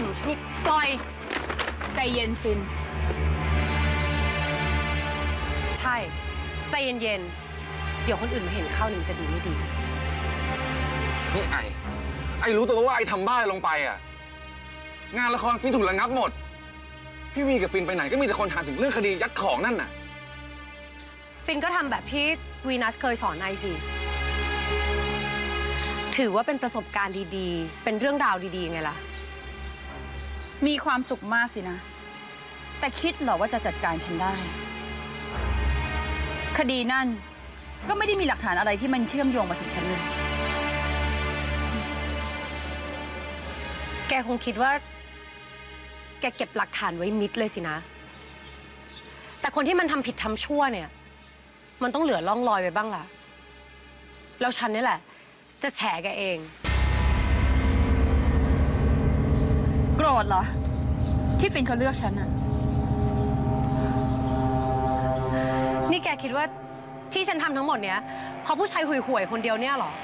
นนี่ปล่อยใจเย็นฟินใช่ใจเย็นๆเดี๋ยวคนอื่นมาเห็นเข้านี่มันจะดูไม่ดีนี่ไอรู้ตัวว่าไอทำบ้าลงไปอ่ะงานละครฟินถูกระงับหมดพี่วีกับฟินไปไหนก็มีแต่คนถามถึงเรื่องคดียัดของนั่นน่ะฟินก็ทำแบบที่วีนัสเคยสอนไอสิถือว่าเป็นประสบการณ์ดีๆเป็นเรื่องราวดีๆไงล่ะมีความสุขมากสินะแต่คิดเหรอว่าจะจัดการฉันได้คดีนั่นก็ไม่ได้มีหลักฐานอะไรที่มันเชื่อมโยงมาถึงฉันเลยแกคงคิดว่าแกเก็บหลักฐานไว้มิดเลยสินะแต่คนที่มันทำผิดทำชั่วเนี่ยมันต้องเหลือร่องรอยไว้บ้างล่ะแล้วฉันนี่แหละจะแฉแกเองโกรธเหรอที่ฟินเขาเลือกฉันน่ะนี่แกคิดว่าที่ฉันทำทั้งหมดเนี้ยเพราะผู้ชายห่วยๆคนเดียวเนี่ยหรอ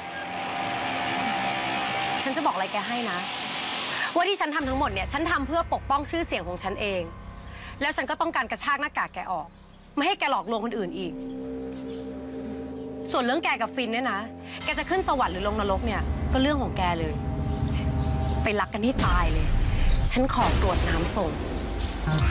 ฉันจะบอกอะไรแกให้นะว่าที่ฉันทำทั้งหมดเนี่ยฉันทำเพื่อปกป้องชื่อเสียงของฉันเองแล้วฉันก็ต้องการกระชากหน้ากากแกออกไม่ให้แกหลอกลวงคนอื่นอีกส่วนเรื่องแกกับฟินเนี่ยนะแกจะขึ้นสวรรค์หรือลงนรกเนี่ยก็เรื่องของแกเลยไปรักกันให้ตายเลยฉันขอตรวจน้ำส่ง